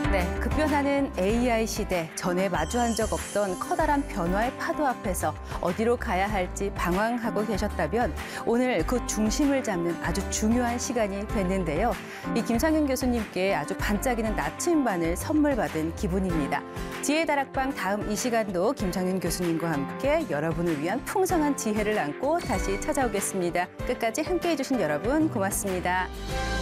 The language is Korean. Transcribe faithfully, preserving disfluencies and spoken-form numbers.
네, 급변하는 에이아이 시대, 전에 마주한 적 없던 커다란 변화의 파도 앞에서 어디로 가야 할지 방황하고 계셨다면 오늘 그 중심을 잡는 아주 중요한 시간이 됐는데요. 이 김상윤 교수님께 아주 반짝이는 나침반을 선물 받은 기분입니다. 지혜 다락방 다음 이 시간도 김상윤 교수님과 함께 여러분을 위한 풍성한 지혜를 안고 다시 찾아오겠습니다. 끝까지 함께해 주신 여러분 고맙습니다.